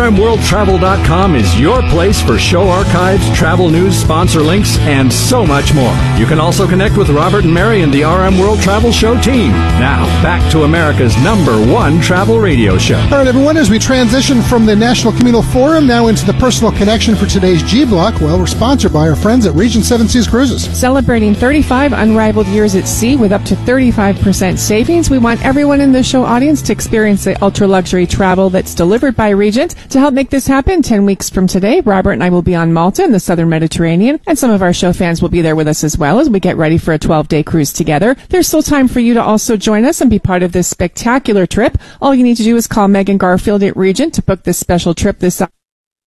rmworldtravel.com is your place for show archives, travel news, sponsor links, and so much more. You can also connect with Robert and Mary and the RM World Travel Show team. Now, back to America's #1 travel radio show. All right, everyone, as we transition from the National Communal Forum now into the personal connection for today's G-Block, well, we're sponsored by our friends at Regent Seven Seas Cruises. Celebrating 35 unrivaled years at sea with up to 35% savings, we want everyone in the show audience to experience the ultra-luxury travel that's delivered by Regent. To help make this happen, 10 weeks from today, Robert and I will be on Malta in the southern Mediterranean, and some of our show fans will be there with us as well as we get ready for a 12-day cruise together. There's still time for you to also join us and be part of this spectacular trip. All you need to do is call Megan Garfield at Regent to book this special trip this summer.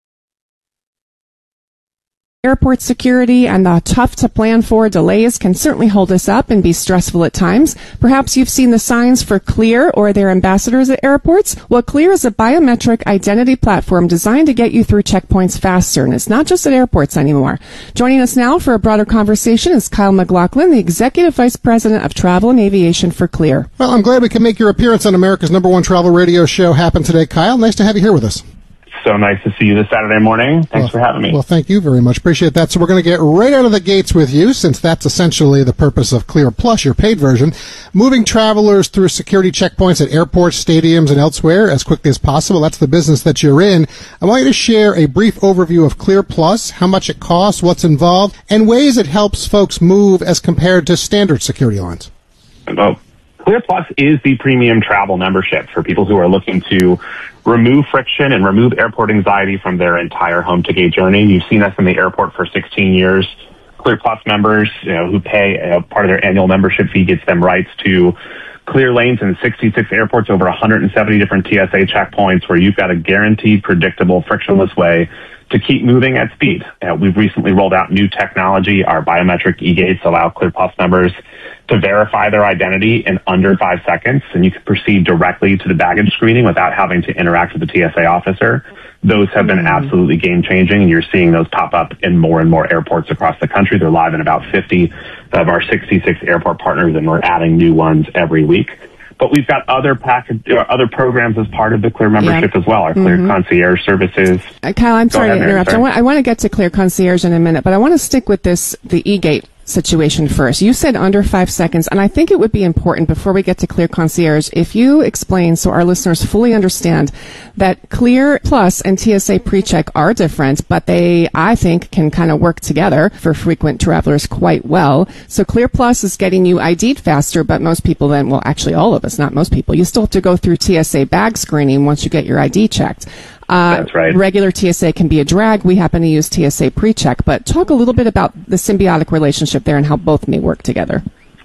Airport security and the tough-to-plan-for delays can certainly hold us up and be stressful at times. Perhaps you've seen the signs for Clear or their ambassadors at airports. Well, Clear is a biometric identity platform designed to get you through checkpoints faster, and it's not just at airports anymore. Joining us now for a broader conversation is Kyle McLaughlin, the Executive Vice President of Travel and Aviation for Clear. Well, I'm glad we can make your appearance on America's #1 travel radio show happen today, Kyle. Nice to have you here with us. So nice to see you this Saturday morning. Thanks for having me. Well, thank you very much. Appreciate that. So we're going to get right out of the gates with you, since that's essentially the purpose of Clear Plus, your paid version. Moving travelers through security checkpoints at airports, stadiums, and elsewhere as quickly as possible. That's the business that you're in. I want you to share a brief overview of Clear Plus, how much it costs, what's involved, and ways it helps folks move as compared to standard security lines. Well, Clear Plus is the premium travel membership for people who are looking to remove friction and remove airport anxiety from their entire home-to-gate journey. You've seen us in the airport for 16 years. Clear Plus members, who pay part of their annual membership fee, gets them rights to clear lanes in 66 airports, over 170 different TSA checkpoints, where you've got a guaranteed, predictable, frictionless way to keep moving at speed. We've recently rolled out new technology. Our biometric e-gates allow Clear Plus members to verify their identity in under 5 seconds, and you can proceed directly to the baggage screening without having to interact with the TSA officer. Those have been absolutely game-changing, and you're seeing those pop up in more and more airports across the country. They're live in about 50 of our 66 airport partners, and we're adding new ones every week. But we've got other programs as part of the Clear membership as well, our Clear Concierge services. Kyle, I'm sorry to interrupt. I want to get to Clear Concierge in a minute, but I want to stick with the e-gate situation first. You said under 5 seconds, and I think it would be important before we get to Clear Concierge if you explain so our listeners fully understand that Clear Plus and TSA PreCheck are different, but they, I think, can kind of work together for frequent travelers quite well. So Clear Plus is getting you ID'd faster, but most people then, well, actually all of us, not most people, you still have to go through TSA bag screening once you get your ID checked. That's right. Regular TSA can be a drag. We happen to use TSA PreCheck, but talk a little bit about the symbiotic relationship there and how both may work together.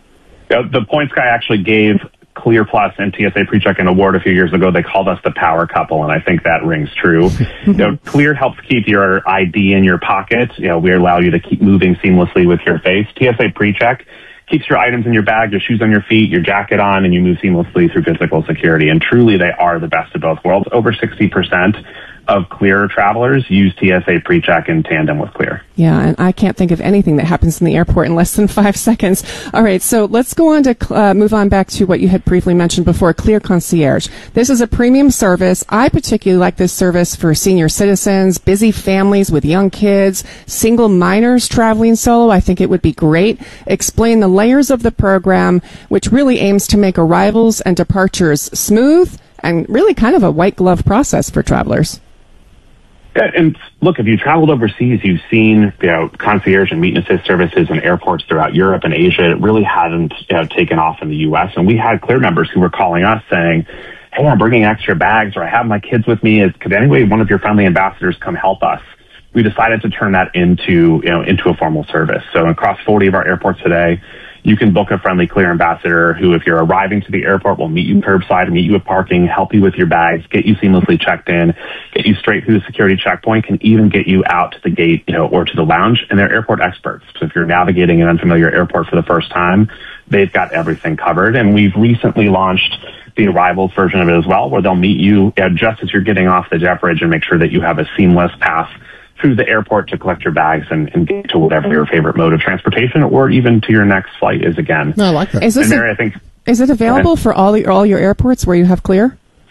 The Points Guy actually gave Clear Plus and TSA PreCheck an award a few years ago. They called us the power couple, and I think that rings true. Clear helps keep your ID in your pocket. We allow you to keep moving seamlessly with your face. TSA PreCheck keeps your items in your bag, your shoes on your feet, your jacket on, and you move seamlessly through physical security. And truly, they are the best of both worlds. Over 60% of Clear travelers use TSA PreCheck in tandem with Clear. Yeah, and I can't think of anything that happens in the airport in less than 5 seconds. All right, so let's go on to move on back to what you had briefly mentioned before, Clear Concierge. This is a premium service. I particularly like this service for senior citizens, busy families with young kids, single minors traveling solo. I think it would be great. Explain the layers of the program, which really aims to make arrivals and departures smooth and really kind of a white glove process for travelers. Yeah, and look, if you traveled overseas, you've seen concierge and meet and assist services in airports throughout Europe and Asia. It really hadn't taken off in the U.S. And we had Clear members who were calling us saying, "Hey, I'm bringing extra bags, or I have my kids with me. Could anyway one of your friendly ambassadors come help us?" We decided to turn that into a formal service. So across 40 of our airports today, you can book a friendly Clear ambassador who, if you're arriving to the airport, will meet you curbside, meet you at parking, help you with your bags, get you seamlessly checked in, get you straight through the security checkpoint, can even get you out to the gate, or to the lounge. And they're airport experts. So if you're navigating an unfamiliar airport for the first time, they've got everything covered. And we've recently launched the arrivals version of it as well, where they'll meet you just as you're getting off the jet bridge and make sure that you have a seamless path through the airport to collect your bags and get to whatever your favorite mode of transportation or even to your next flight is again. No, I like that. Is it available for all your airports where you have Clear?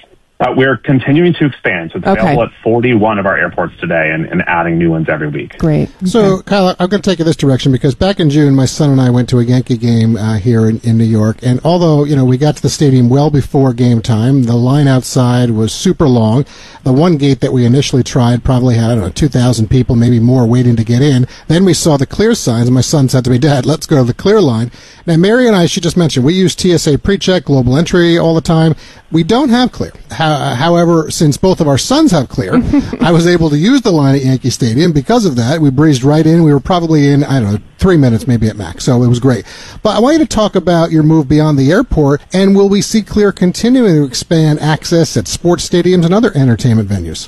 We're continuing to expand. So it's available at 41 of our airports today and adding new ones every week. Great. Okay. So, Kyle, I'm going to take you this direction because back in June, my son and I went to a Yankee game here in New York. And although, we got to the stadium well before game time, the line outside was super long. The one gate that we initially tried probably had, 2,000 people, maybe more, waiting to get in. Then we saw the clear signs, and my son said to me, Dad, let's go to the clear line. Now, Mary and I, she just mentioned, we use TSA PreCheck, global entry all the time. We don't have clear. However, since both of our sons have clear, I was able to use the line at Yankee Stadium. Because of that, we breezed right in. We were probably in, 3 minutes maybe at max. So it was great. But I want you to talk about your move beyond the airport, and will we see Clear continuing to expand access at sports stadiums and other entertainment venues?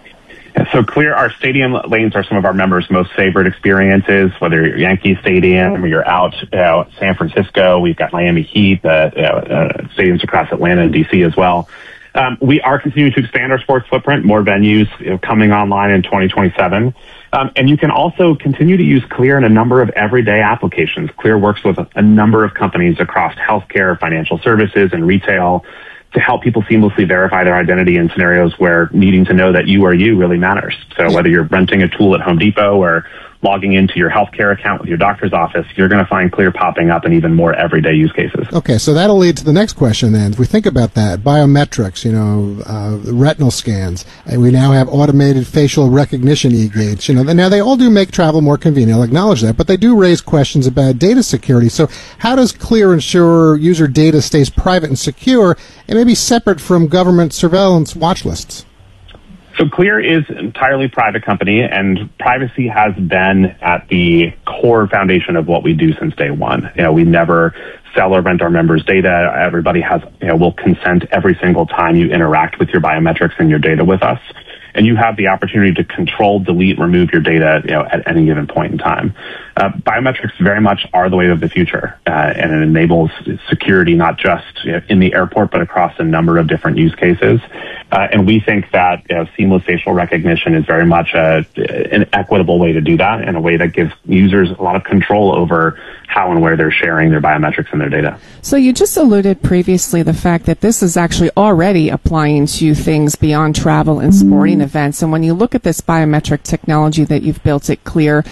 So Clear, our stadium lanes are some of our members' most favorite experiences, whether you're at Yankee Stadium or you're out San Francisco. We've got Miami Heat, stadiums across Atlanta and D.C. as well. We are continuing to expand our sports footprint, more venues coming online in 2027. And you can also continue to use Clear in a number of everyday applications. Clear works with a number of companies across healthcare, financial services, and retail to help people seamlessly verify their identity in scenarios where needing to know that you are you really matters. So whether you're renting a tool at Home Depot or logging into your healthcare account with your doctor's office, you're going to find Clear popping up in even more everyday use cases. Okay, so that'll lead to the next question then. If we think about that, biometrics, retinal scans, and we now have automated facial recognition e-gates. Now they all do make travel more convenient, I'll acknowledge that, but they do raise questions about data security. So how does Clear ensure user data stays private and secure and maybe separate from government surveillance watch lists? So Clear is an entirely private company, and privacy has been at the core foundation of what we do since day one. We never sell or rent our members' data. Everybody will consent every single time you interact with your biometrics and your data with us. And you have the opportunity to control, delete, remove your data, at any given point in time. Biometrics very much are the wave of the future, and it enables security not just in the airport, but across a number of different use cases. And we think that seamless facial recognition is very much an equitable way to do that, and a way that gives users a lot of control over how and where they're sharing their biometrics and their data. So you just alluded previously the fact that this is actually already applying to things beyond travel and sporting events. And when you look at this biometric technology that you've built at Clear,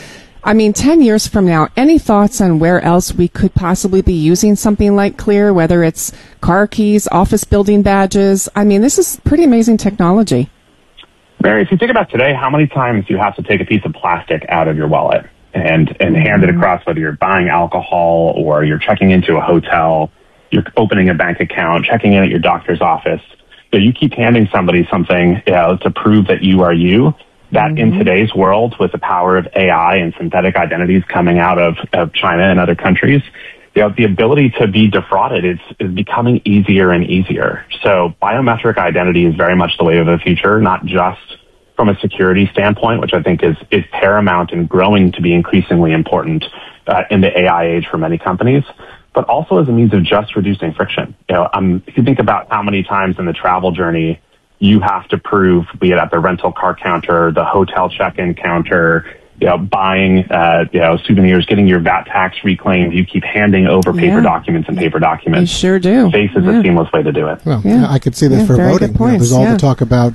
10 years from now, any thoughts on where else we could possibly be using something like Clear, whether it's car keys, office building badges? This is pretty amazing technology. Mary, if you think about today, how many times do you have to take a piece of plastic out of your wallet and hand it across, whether you're buying alcohol or you're checking into a hotel, you're opening a bank account, checking in at your doctor's office. You keep handing somebody something to prove that you are you. That in today's world, with the power of AI and synthetic identities coming out of China and other countries, the ability to be defrauded is becoming easier and easier. So biometric identity is very much the wave of the future, not just from a security standpoint, which I think is paramount and growing to be increasingly important in the AI age for many companies, but also as a means of just reducing friction. If you think about how many times in the travel journey you have to prove, be it at the rental car counter, the hotel check-in counter, buying, souvenirs, getting your VAT tax reclaimed. You keep handing over paper documents and paper documents. You sure do. Face is a seamless way to do it. Well, I could see this for voting. There's all the talk about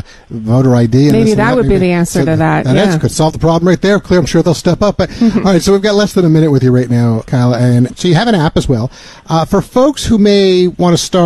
voter ID. Maybe that would be the answer to that. That could solve the problem right there. Clear, I'm sure they'll step up. But all right, so we've got less than a minute with you right now, Kyle. And so you have an app as well. For folks who may want to start